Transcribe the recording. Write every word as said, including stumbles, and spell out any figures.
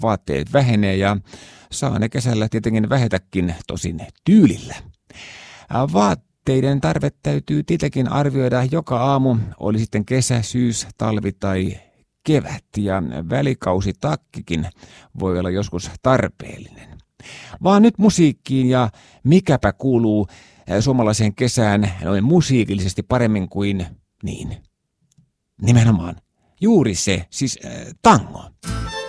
vaatteet vähenee ja saa ne kesällä tietenkin vähetäkin, tosin tyylillä. Vaatteiden tarve täytyy tietenkin arvioida joka aamu, oli sitten kesä, syys, talvi tai kevät, ja välikausitakkikin voi olla joskus tarpeellinen. Vaan nyt musiikkiin, ja mikäpä kuuluu suomalaiseen kesään noin musiikillisesti paremmin kuin niin. Nimenomaan juuri se, siis äh, tango.